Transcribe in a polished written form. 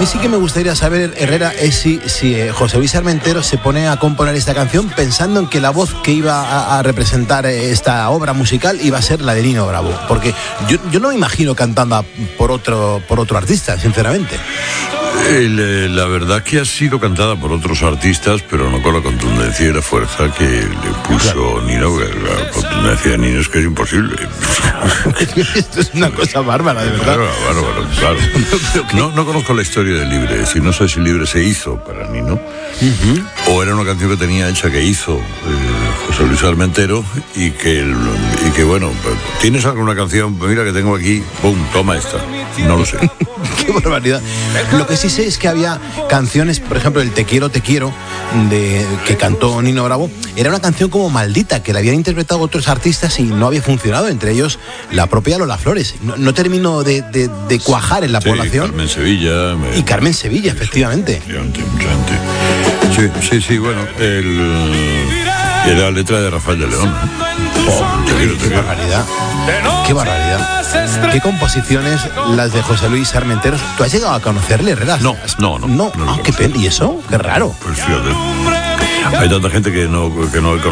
mí sí que me gustaría saber, Herrera, es si José Luis Armenteros se pone a componer esta canción pensando en que la voz que iba a representar esta obra musical iba a ser la de Nino Bravo, porque yo no me imagino cantando por otro artista, sinceramente. La verdad que ha sido cantada por otros artistas, pero no con la contundencia y la fuerza que le puso Nino. La contundencia de Nino es que es imposible. Esto es una cosa bárbara, de verdad. Claro. No conozco la historia de Libre, si no sé si Libre se hizo para Nino, o era una canción que tenía hecha que hizo José Luis Armenteros y que bueno, ¿tienes alguna canción? Mira que tengo aquí, ¡pum!, toma esta. No lo sé. Qué barbaridad. Lo que sí sé es que había canciones, por ejemplo, el Te quiero, que cantó Nino Bravo, era una canción como maldita, que la habían interpretado otros artistas y no había funcionado, entre ellos la propia Lola Flores. No terminó de cuajar en la población. Carmen Sevilla. Y Carmen Sevilla, efectivamente. Sí, bueno, era la letra de Rafael de León. Qué barbaridad. Qué composiciones las de José Luis Armenteros. ¿Tú has llegado a conocerle, Herrera? No. Qué pena. ¿Y eso? Qué raro. Pues fíjate, hay tanta gente que no he conocido.